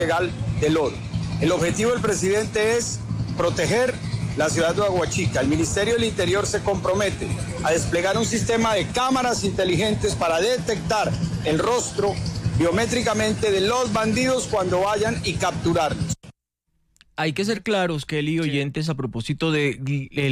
legal del lodo. El objetivo del presidente es proteger la ciudad de Aguachica. El Ministerio del Interior se compromete a desplegar un sistema de cámaras inteligentes para detectar el rostro biométricamente de los bandidos cuando vayan y capturarlos. Hay que ser claros, Kelly, oyentes, a propósito del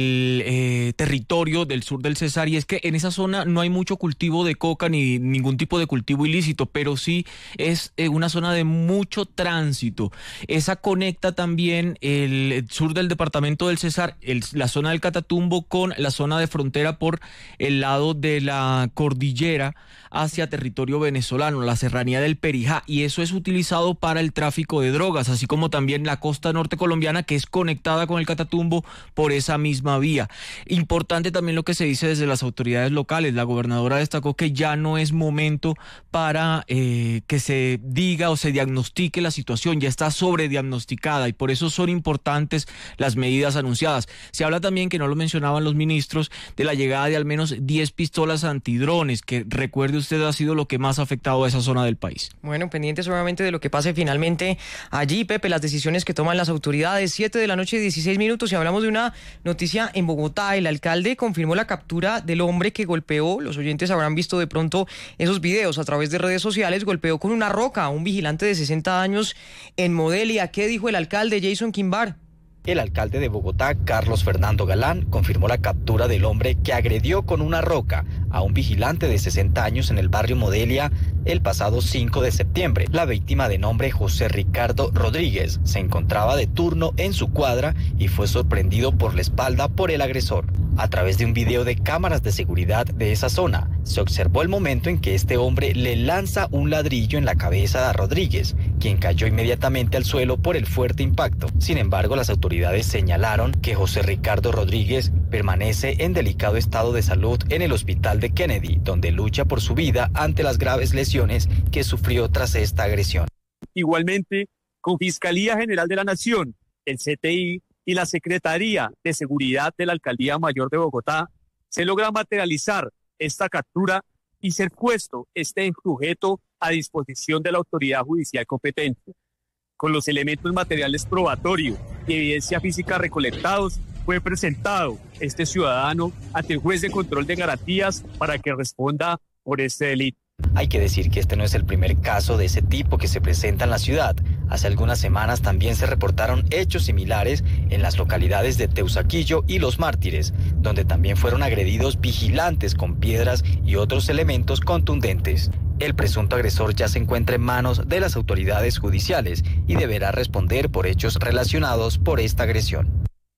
territorio del sur del Cesar, y es que en esa zona no hay mucho cultivo de coca ni ningún tipo de cultivo ilícito, pero sí es una zona de mucho tránsito. Esa conecta también el sur del departamento del Cesar, la zona del Catatumbo, con la zona de frontera por el lado de la cordillera hacia territorio venezolano, la serranía del Perijá, y eso es utilizado para el tráfico de drogas, así como también la costa norte colombiana, que es conectada con el Catatumbo por esa misma vía. Importante también lo que se dice desde las autoridades locales. La gobernadora destacó que ya no es momento para que se diga o se diagnostique la situación, ya está sobrediagnosticada, y por eso son importantes las medidas anunciadas. Se habla también, que no lo mencionaban los ministros, de la llegada de al menos 10 pistolas antidrones, que recuerde usted ha sido lo que más ha afectado a esa zona del país. Bueno, pendientes obviamente de lo que pase finalmente allí, Pepe, las decisiones que toman las autoridades. 7:16 p.m, y hablamos de una noticia en Bogotá. El alcalde confirmó la captura del hombre que golpeó, los oyentes habrán visto de pronto esos videos a través de redes sociales, golpeó con una roca a un vigilante de 60 años en Modelia. ¿Qué dijo el alcalde, Jason Quimbar? El alcalde de Bogotá, Carlos Fernando Galán, confirmó la captura del hombre que agredió con una roca a un vigilante de 60 años en el barrio Modelia el pasado 5 de septiembre. La víctima, de nombre José Ricardo Rodríguez, se encontraba de turno en su cuadra y fue sorprendido por la espalda por el agresor. A través de un video de cámaras de seguridad de esa zona, se observó el momento en que este hombre le lanza un ladrillo en la cabeza a Rodríguez, quien cayó inmediatamente al suelo por el fuerte impacto. Sin embargo, las autoridades señalaron que José Ricardo Rodríguez permanece en delicado estado de salud en el hospital de Kennedy, donde lucha por su vida ante las graves lesiones que sufrió tras esta agresión. Igualmente, con Fiscalía General de la Nación, el CTI y la Secretaría de Seguridad de la Alcaldía Mayor de Bogotá, se logra materializar esta captura y ser puesto este sujeto a disposición de la autoridad judicial competente. Con los elementos materiales probatorios y evidencia física recolectados, fue presentado este ciudadano ante el juez de control de garantías para que responda por este delito. Hay que decir que este no es el primer caso de ese tipo que se presenta en la ciudad. Hace algunas semanas también se reportaron hechos similares en las localidades de Teusaquillo y Los Mártires, donde también fueron agredidos vigilantes con piedras y otros elementos contundentes. El presunto agresor ya se encuentra en manos de las autoridades judiciales y deberá responder por hechos relacionados por esta agresión.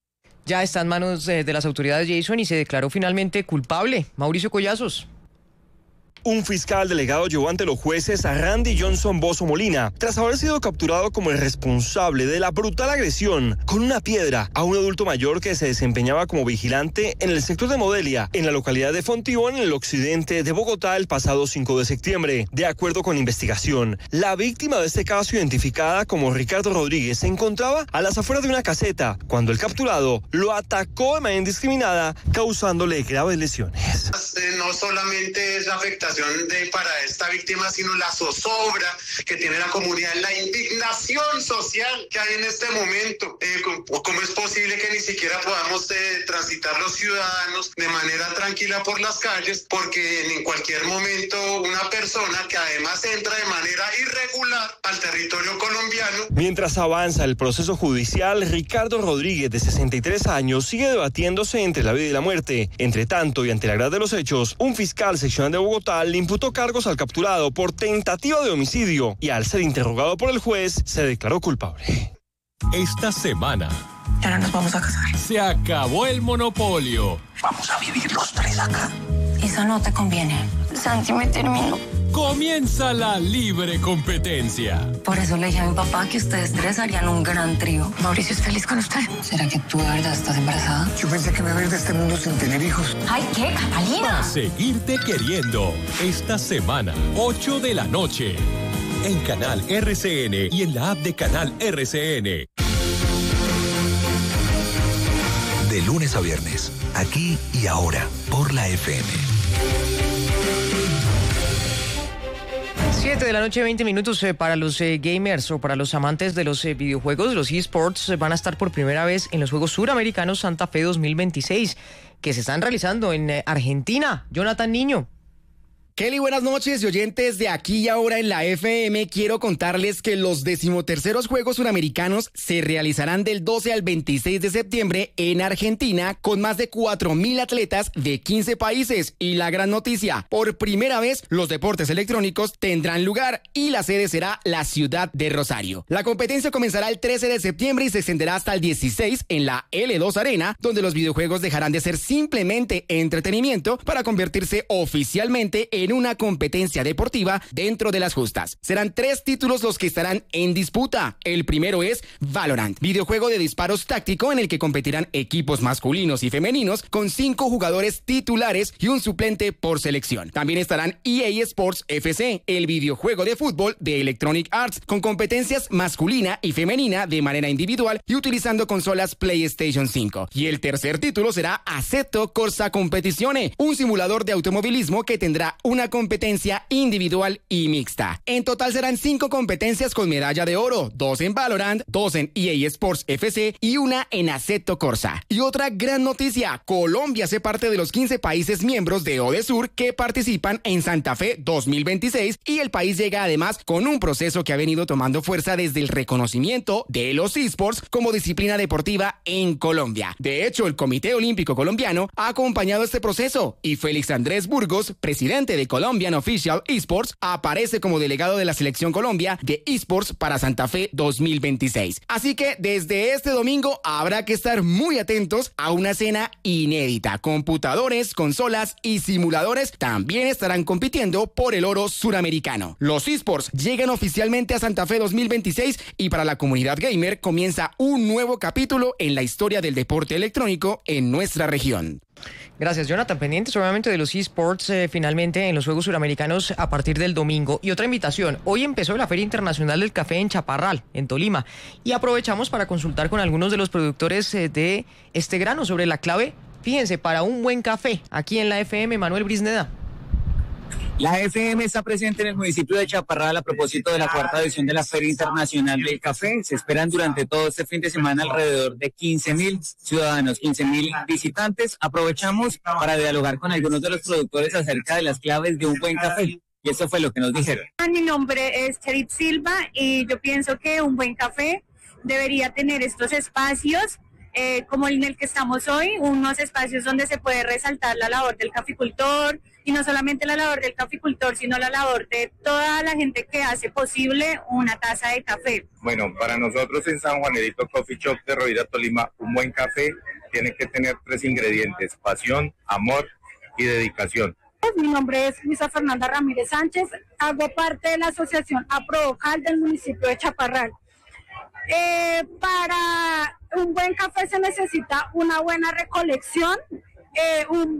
Ya está en manos de las autoridades, Jason, y se declaró finalmente culpable. Mauricio Collazos. Un fiscal delegado llevó ante los jueces a Randy Johnson Bozo Molina tras haber sido capturado como el responsable de la brutal agresión con una piedra a un adulto mayor que se desempeñaba como vigilante en el sector de Modelia, en la localidad de Fontibón, en el occidente de Bogotá, el pasado 5 de septiembre. De acuerdo con investigación, la víctima de este caso, identificada como Ricardo Rodríguez, se encontraba a las afueras de una caseta cuando el capturado lo atacó de manera indiscriminada, causándole graves lesiones. No solamente es la afectación para esta víctima, sino la zozobra que tiene la comunidad, la indignación social que hay en este momento. ¿Cómo es posible que ni siquiera podamos transitar los ciudadanos de manera tranquila por las calles? Porque en cualquier momento una persona que además entra de manera irregular al territorio colombiano. Mientras avanza el proceso judicial, Ricardo Rodríguez, de 63 años, sigue debatiéndose entre la vida y la muerte. Entre tanto, y ante la gravedad de los hechos, un fiscal seccional de Bogotá le imputó cargos al capturado por tentativa de homicidio y, al ser interrogado por el juez, se declaró culpable. Esta semana ya no nos vamos a casar. Se acabó el monopolio. Vamos a vivir los tres acá. Eso no te conviene. Santi me terminó. Comienza la libre competencia. Por eso le dije a mi papá que ustedes tres harían un gran trío. Mauricio es feliz con usted. ¿Será que tú de verdad estás embarazada? Yo pensé que me iba a ir de este mundo sin tener hijos. ¡Ay, qué, Catalina! A seguirte queriendo. Esta semana, 8 de la noche. En Canal RCN y en la app de Canal RCN. De lunes a viernes, aquí y ahora, por la FM. 7 de la noche, 20 minutos. Para los gamers o para los amantes de los videojuegos, los eSports van a estar por primera vez en los Juegos Suramericanos Santa Fe 2026, que se están realizando en Argentina. Jonathan Niño. Kelly, buenas noches y oyentes de Aquí y Ahora en la FM. Quiero contarles que los 13º Juegos Suramericanos se realizarán del 12 al 26 de septiembre en Argentina con más de 4.000 atletas de 15 países. Y la gran noticia, por primera vez los deportes electrónicos tendrán lugar y la sede será la ciudad de Rosario. La competencia comenzará el 13 de septiembre y se extenderá hasta el 16 en la L2 Arena, donde los videojuegos dejarán de ser simplemente entretenimiento para convertirse oficialmente en una competencia deportiva dentro de las justas. Serán 3 títulos los que estarán en disputa. El primero es Valorant, videojuego de disparos táctico en el que competirán equipos masculinos y femeninos con 5 jugadores titulares y un suplente por selección. También estarán EA Sports FC, el videojuego de fútbol de Electronic Arts con competencias masculina y femenina de manera individual y utilizando consolas PlayStation 5. Y el tercer título será Assetto Corsa Competizione, un simulador de automovilismo que tendrá una competencia individual y mixta. En total serán 5 competencias con medalla de oro, 2 en Valorant, 2 en EA Sports FC y 1 en Assetto Corsa. Y otra gran noticia, Colombia hace parte de los 15 países miembros de ODESUR que participan en Santa Fe 2026 y el país llega además con un proceso que ha venido tomando fuerza desde el reconocimiento de los eSports como disciplina deportiva en Colombia. De hecho, el Comité Olímpico Colombiano ha acompañado este proceso y Félix Andrés Burgos, presidente de Colombian Official Esports, aparece como delegado de la Selección Colombia de Esports para Santa Fe 2026. Así que desde este domingo habrá que estar muy atentos a una escena inédita. Computadores, consolas y simuladores también estarán compitiendo por el oro suramericano. Los esports llegan oficialmente a Santa Fe 2026 y para la comunidad gamer comienza un nuevo capítulo en la historia del deporte electrónico en nuestra región. Gracias, Jonathan. Pendientes obviamente de los eSports finalmente en los Juegos Suramericanos a partir del domingo. Y otra invitación, hoy empezó la Feria Internacional del Café en Chaparral, en Tolima, y aprovechamos para consultar con algunos de los productores de este grano sobre la clave, fíjense, para un buen café. Aquí en la FM, Manuel Brisneda. La FM está presente en el municipio de Chaparral a propósito de la 4ª edición de la Feria Internacional del Café. Se esperan durante todo este fin de semana alrededor de 15.000 ciudadanos, 15.000 visitantes. Aprovechamos para dialogar con algunos de los productores acerca de las claves de un buen café. Y eso fue lo que nos dijeron. Mi nombre es Cherit Silva y yo pienso que un buen café debería tener estos espacios como en el que estamos hoy, unos espacios donde se puede resaltar la labor del caficultor, y no solamente la labor del caficultor, sino la labor de toda la gente que hace posible una taza de café. Bueno, para nosotros en San Juanito Coffee Shop de Rovira, Tolima, un buen café tiene que tener 3 ingredientes: pasión, amor y dedicación. Mi nombre es Luisa Fernanda Ramírez Sánchez, hago parte de la asociación Aprovocal del municipio de Chaparral. Para un buen café se necesita una buena recolección, un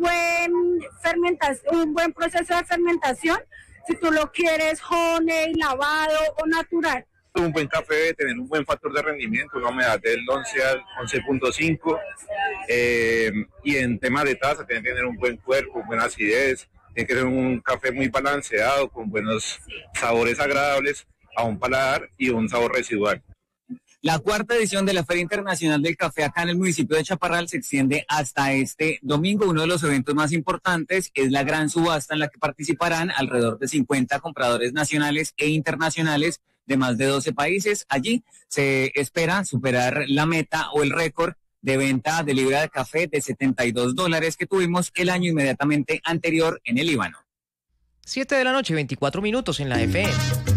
buen proceso de fermentación, si tú lo quieres honey, lavado o natural. Un buen café debe tener un buen factor de rendimiento, una humedad del 11 al 11.5, y en tema de taza tiene que tener un buen cuerpo, buena acidez, tiene que ser un café muy balanceado, con buenos sabores agradables a un paladar y un sabor residual. La 4ª edición de la Feria Internacional del Café acá en el municipio de Chaparral se extiende hasta este domingo. Uno de los eventos más importantes es la gran subasta en la que participarán alrededor de 50 compradores nacionales e internacionales de más de 12 países. Allí se espera superar la meta o el récord de venta de libra de café de $72 que tuvimos el año inmediatamente anterior en el Líbano. 7 de la noche, 24 minutos en la FM.